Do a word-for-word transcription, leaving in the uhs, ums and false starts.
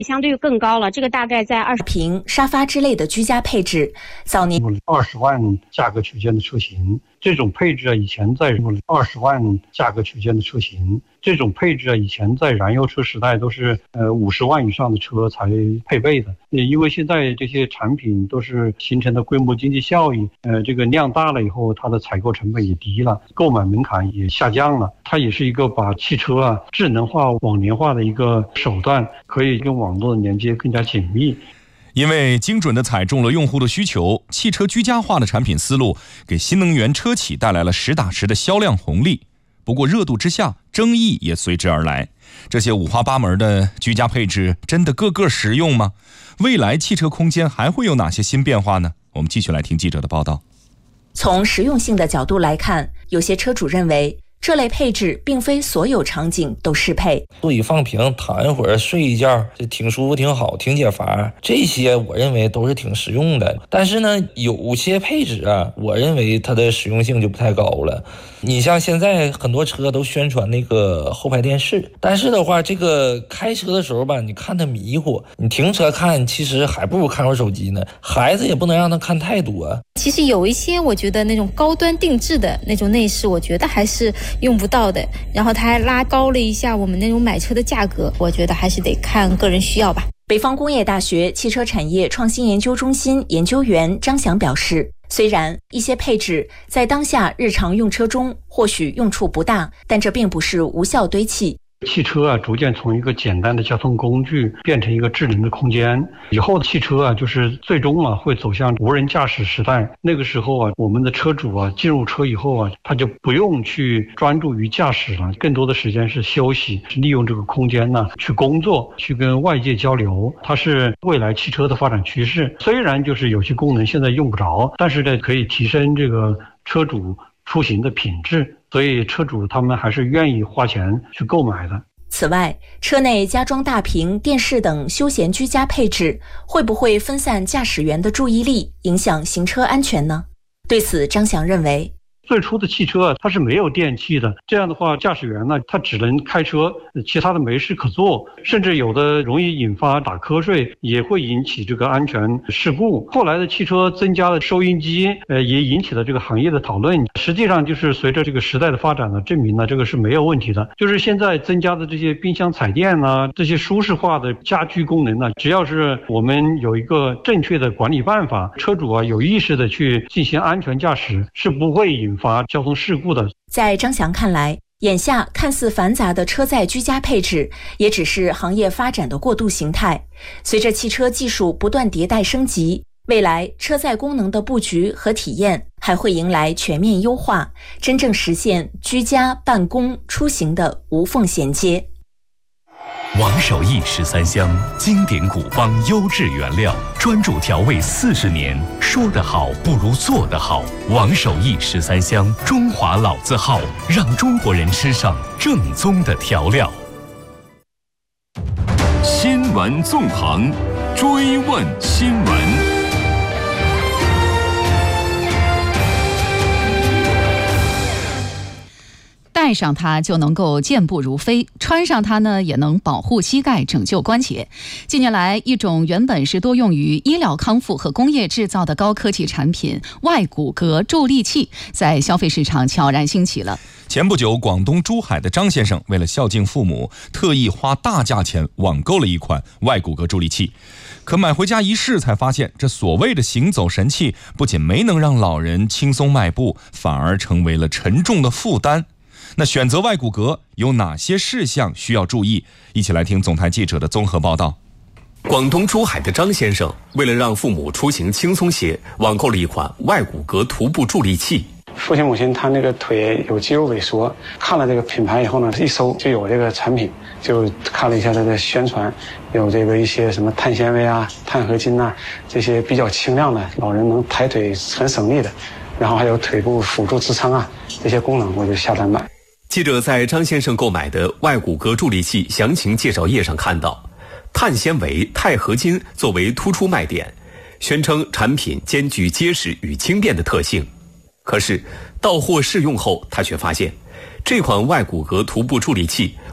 相对更高了，这个大概在二十平沙发之类的居家配置，早年二十万价格区间的车型，这种配置啊，以前在二十万价格区间的车型，这种配置啊，以前在燃油车时代都是呃五十万以上的车才配备的。因为现在这些产品都是形成的规模经济效益，呃，这个量大了以后，它的采购成本也低了，购买门槛也下降了。它也是一个把汽车啊智能化、网联化的一个手段，可以跟网络的连接更加紧密。 因为精准地踩中了用户的需求，汽车居家化的产品思路给新能源车企带来了实打实的销量红利。不过热度之下，争议也随之而来。这些五花八门的居家配置真的个个实用吗？未来汽车空间还会有哪些新变化呢？我们继续来听记者的报道。 从实用性的角度来看，有些车主认为这类配置并非所有场景都适配。 座椅放平，躺一会儿睡一觉，这挺舒服挺好，挺解乏，这些我认为都是挺实用的。但是呢，有些配置啊，我认为它的实用性就不太高了。你像现在很多车都宣传那个后排电视，但是的话，这个开车的时候吧，你看它迷糊，你停车看其实还不如看会儿手机呢。孩子也不能让他看太多。 其实有一些我觉得那种高端定制的那种内饰，我觉得还是用不到的，然后它还拉高了一下我们那种买车的价格，我觉得还是得看个人需要吧。 北方工业大学汽车产业创新研究中心研究员张翔表示，虽然一些配置在当下日常用车中或许用处不大，但这并不是无效堆砌。 汽车啊，逐渐从一个简单的交通工具变成一个智能的空间。以后的汽车啊，就是最终啊会走向无人驾驶时代。那个时候啊，我们的车主啊进入车以后啊，他就不用去专注于驾驶了，更多的时间是休息，是利用这个空间呢去工作，去跟外界交流。它是未来汽车的发展趋势。虽然就是有些功能现在用不着，但是呢可以提升这个车主出行的品质。所以车主他们还是愿意花钱去购买的。 此外，车内加装大屏、电视等休闲居家配置，会不会分散驾驶员的注意力，影响行车安全呢？对此，张翔认为， 最初的汽车它是没有电器的，这样的话驾驶员呢他只能开车，其他的没事可做，甚至有的容易引发打瞌睡，也会引起这个安全事故。后来的汽车增加了收音机，呃也引起了这个行业的讨论。实际上就是随着这个时代的发展呢，证明了这个是没有问题的。就是现在增加的这些冰箱彩电啊，这些舒适化的家居功能呢，只要是我们有一个正确的管理办法，车主啊有意识的去进行安全驾驶，是不会引发交通事故的。 在张翔看来，眼下看似繁杂的车载居家配置也只是行业发展的过渡形态。随着汽车技术不断迭代升级，未来车载功能的布局和体验还会迎来全面优化，真正实现居家、办公、出行的无缝衔接。 王守义十三香，经典古方，优质原料，专注调味四十年。说得好不如做得好。王守义十三香，中华老字号，让中国人吃上正宗的调料。 新闻纵横，追问新闻。 戴上它就能够健步如飞，穿上它呢也能保护膝盖，拯救关节。近年来，一种原本是多用于医疗康复和工业制造的高科技产品——外骨骼助力器，在消费市场悄然兴起了。 前不久，广东珠海的张先生为了孝敬父母，特意花大价钱网购了一款外骨骼助力器。可买回家一试，才发现这所谓的行走神器，不仅没能让老人轻松迈步，反而成为了沉重的负担。那选择外骨骼有哪些事项需要注意？一起来听总台记者的综合报道。 广东珠海的张先生为了让父母出行轻松些，网购了一款外骨骼徒步助力器。 父亲母亲他那个腿有肌肉萎缩，看了这个品牌以后呢，一搜就有这个产品，就看了一下它的宣传，有这个一些什么碳纤维啊、碳合金啊，这些比较轻量的，老人能抬腿很省力的，然后还有腿部辅助支撑啊，这些功能我就下单买。 记者在张先生购买的外骨骼助力器详情介绍页上看到，碳纤维、钛合金作为突出卖点，宣称产品兼具结实与轻便的特性。可是到货试用后，他却发现这款外骨骼徒步助力器